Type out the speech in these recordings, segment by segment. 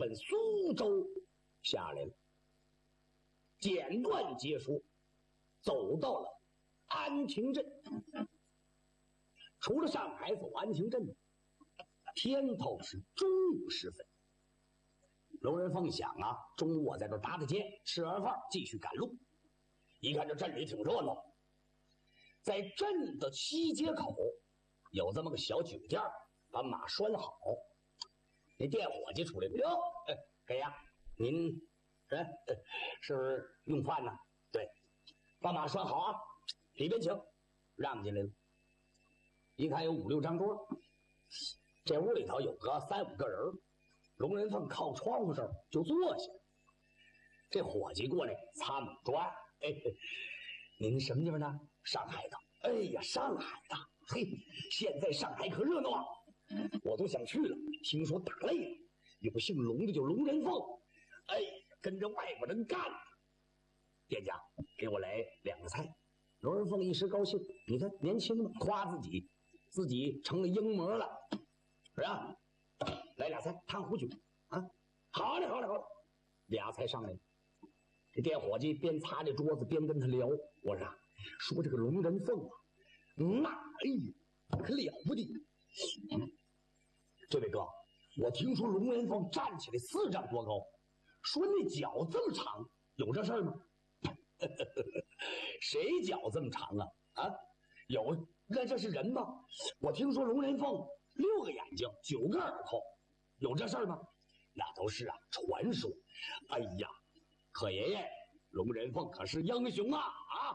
奔苏州下来了。简短结束，走到了安亭镇。除了上海走安亭镇，天头是中午时分。龙人凤想啊，中午我在这打打尖，吃完饭继续赶路。一看这镇里挺热闹，在镇的西街口有这么个小酒店，把马拴好。那店伙计出来了，哟，给呀，您，是不是用饭呢？对，把马拴好啊，里边请，让进来了。一看有5、6张桌，这屋里头有个3、5个人。龙人凤靠窗户这儿就坐下。这伙计过来擦猛砖，您什么地方呢？上海的。哎呀，上海的，嘿，现在上海可热闹啊，我都想去了。听说打擂了，有个姓龙的叫龙人凤，跟着外国人干。店家，给我来2个菜。龙人凤一时高兴，你看年轻嘛，夸自己成了英模了，是吧？来2菜，烫壶酒啊！好嘞，2菜上来了。这店伙计边擦这桌子边跟他聊，我说这个龙人凤啊，那可了不得。这位哥，我听说龙人凤站起来4丈多高，说那脚这么长，有这事儿吗？谁脚这么长啊？有，那这是人吗？我听说龙人凤6个眼睛9个耳朵，有这事儿吗？那都是传说。哎呀，可爷爷，龙人凤可是英雄啊！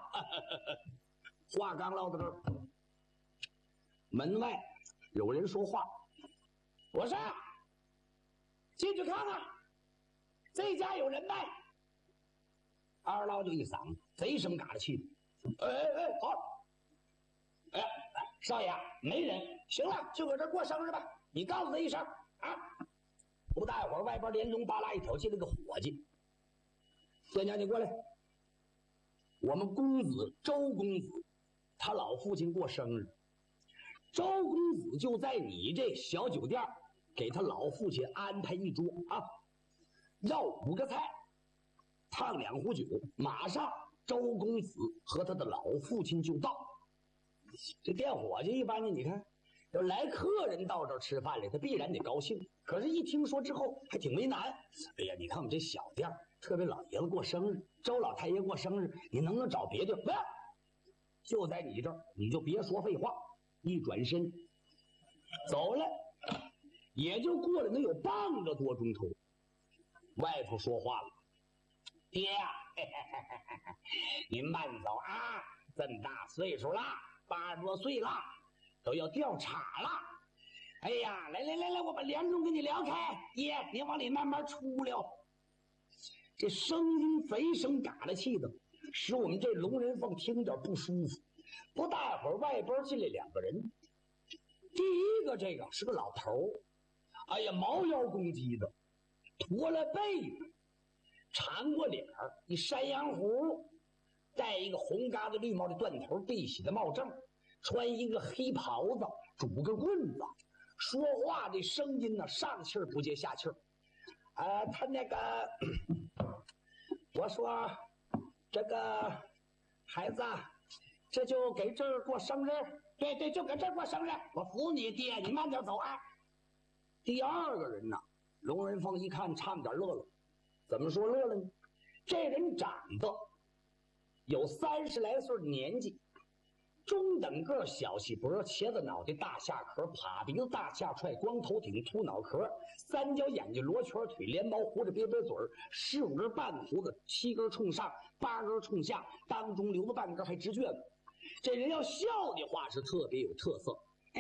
话刚唠到这儿，门外有人说话：“我说，进去看看，这家有人没？”二老就一嗓子贼声嘎的气：“好。少爷，没人。行了，就搁这过生日吧。你告诉他一声啊。”不大会儿，外边连龙巴拉一挑进来个伙计：“店家，你过来，我们公子周公子，他老父亲过生日，周公子就在你这小酒店给他老父亲安排一桌啊，要5个菜，烫2壶酒，马上周公子和他的老父亲就到。”这店伙计一般的，你看要来客人到这儿吃饭来，他必然得高兴。可是一听说之后还挺为难。哎呀，你看我们这小店，特别老爷子过生日，周老太爷过生日，你能不能找别地儿？不，就在你这儿，你就别说废话。一转身走了，也就过了能有半个多钟头。外头说话了：“爹呀，您慢走啊，这么大岁数了，80多岁了，都要掉叉了。哎呀，来，我把帘子给你撩开，爷，你往里慢慢出溜。”这声音贼声嘎了气的，使我们这龙人凤听着不舒服。不大会儿，外边进来2个人。第一个这个是个老头，哎呀，毛腰公鸡的，驼了背子，缠过脸儿，一山羊胡，戴一个红嘎子绿帽的断头碧玺的帽正，穿一个黑袍子，拄个棍子，说话的声音呢，上气儿不接下气儿。他那个，我说这个孩子，这就给这儿过生日，对，就给这儿过生日，我服你爹，你慢点走啊。第2个人呢，龙人凤一看差点乐了。怎么说乐了呢？这人长得有30来岁年纪，中等个小细脖，茄子脑袋大下壳，趴鼻子大下踹，光头顶秃脑壳，3角眼睛罗圈腿，连毛胡子瘪瘪嘴，15根半胡子，7根冲上，8根冲下，当中留了半根还直卷子。这人要笑的话是特别有特色。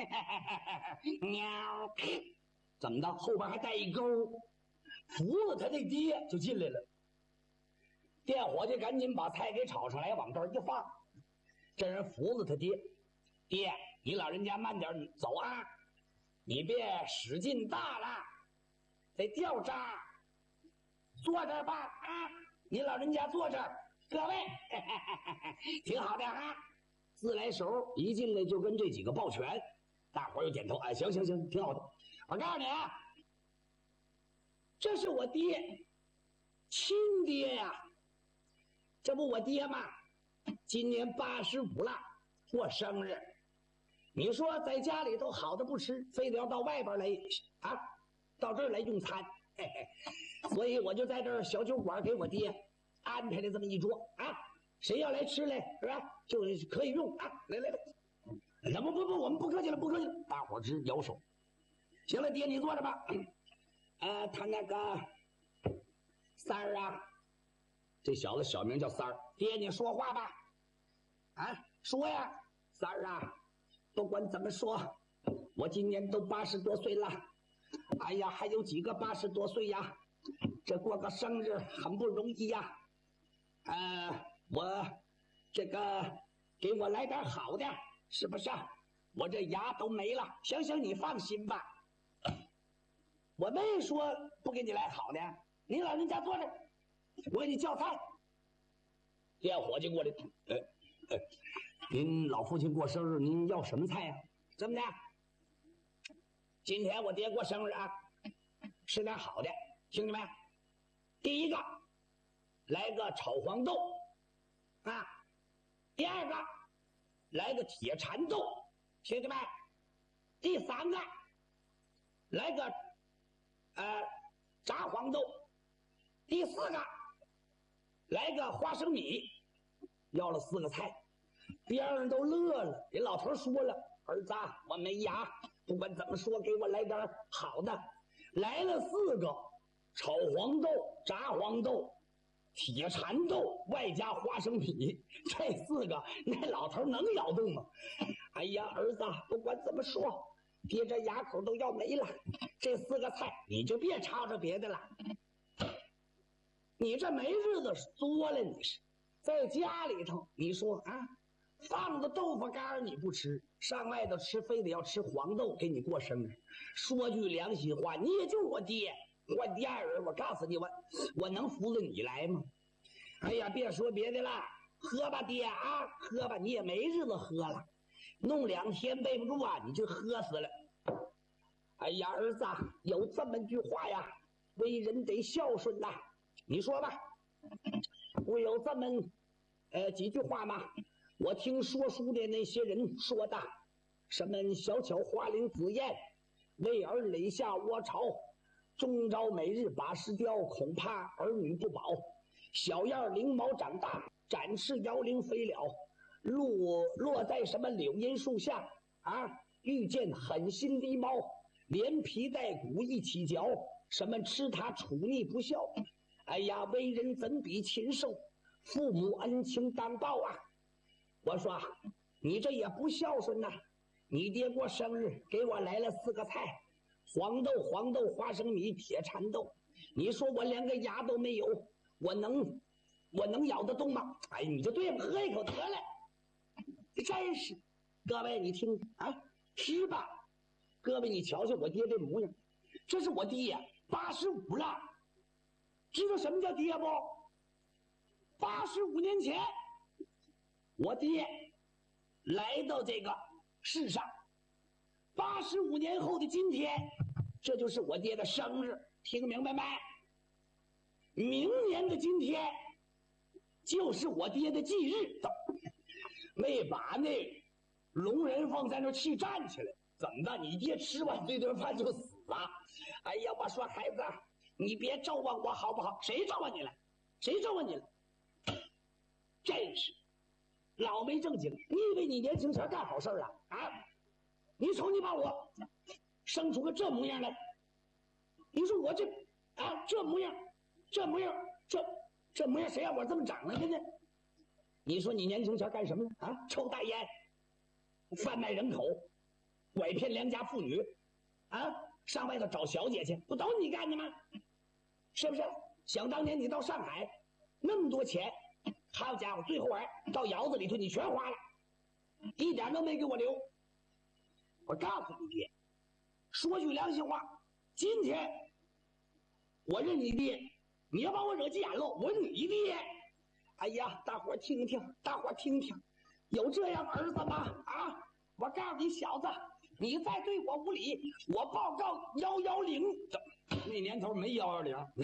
喵，怎么的？后边还带一钩，扶了他那爹就进来了。店伙计赶紧把菜给炒上来，往这儿一放。这人扶了他爹，爹，你老人家慢点走啊，你别使劲大了，得掉渣，坐这儿吧啊，你老人家坐这儿，各位，挺好的啊。自来熟一进来就跟这几个抱拳，大伙儿又点头，行，挺好的。我告诉你啊， 这是我爹，亲爹呀！这不我爹吗？今年85了，过生日。你说在家里头好的不吃，非得要到外边来啊，到这儿来用餐。嘿嘿，所以我就在这儿小酒馆给我爹安排了这么一桌啊，谁要来吃来是吧？就可以用啊，来来来。不，我们不客气了，不客气了。大伙儿直摇手。行了，爹你坐着吧。他那个三儿啊，这小子小名叫三儿。爹你说话吧。啊，说呀，三儿啊，不管怎么说，我今年都80多岁了。哎呀，还有几个80多岁呀？这过个生日很不容易呀。我这个给我来点好的，是不是？我这牙都没了。行，你放心吧，我没说不给你来好的。你老人家坐着，我给你叫菜。店伙计过来，您老父亲过生日，您要什么菜呀？怎么的？今天我爹过生日啊，吃点好的，听见没？第一个，来个炒黄豆啊；第二个，来个铁蚕豆，听见没？第三个，来个炸黄豆；第四个，来个花生米。要了4个菜，边上都乐了。人老头说了：“儿子，我没牙，不管怎么说，给我来点好的。”来了4个，炒黄豆、炸黄豆、铁蚕豆，外加花生米。这4个，那老头能咬动吗？哎呀，儿子，不管怎么说，爹这牙口都要没了。这4个菜你就别吵着别的了。你这没日子作了，你是在家里头，你说啊，放的豆腐干你不吃，上外头吃非得要吃黄豆给你过生日。说句良心话，你也就是我爹，我第二人，我告诉你，我能服了你来吗？哎呀，别说别的了，喝吧爹啊，喝吧，你也没日子喝了，弄2天背不住啊，你就喝死了。哎呀，儿子，有这么句话呀，为人得孝顺呐，你说吧。不有这么几句话吗？我听说书的那些人说的，什么小巧花翎紫燕，为儿垒下窝巢，终朝每日把食雕，恐怕儿女不保。小燕翎毛长大，展翅摇铃飞了，落在什么柳荫树下啊，遇见狠心狸猫，连皮带骨一起嚼，什么吃它处逆不孝。哎呀，为人怎比禽兽？父母恩情当报啊！我说你这也不孝顺呐！你爹过生日给我来了4个菜，黄豆、花生米、铁蚕豆。你说我连个牙都没有，我能咬得动吗？哎，你就对付喝一口得了。真是，各位你听啊，吃吧。各位你瞧瞧我爹这模样，这是我爹85了。知道什么叫爹不？85年前，我爹来到这个世上，85年后的今天，这就是我爹的生日，听明白没？明年的今天，就是我爹的忌日。没把那龙人凤在那气站起来，怎么的？你爹吃完这顿饭就死了？哎呀，我说孩子，你别咒望我好不好？谁咒望你了？谁咒望你了？真是老没正经！你以为你年轻前干好事了啊？你瞅你把我生出个这模样来，你说我这啊这模样，这模样，这模样，谁让我这么长来的呢？你说你年轻前干什么了啊？抽大烟，贩卖人口，拐骗良家妇女，啊，上外头找小姐去，不都你干的吗？是不是？想当年你到上海，那么多钱，好家伙，最后到窑子里头你全花了，一点都没给我留。我告诉你爹，说句良心话，今天我认你爹，你要把我惹急眼了，我你爹。哎呀，大伙听一听，大伙听一听，有这样儿子吗？啊！我告诉你小子，你再对我无礼，我报告110。 那年头没110，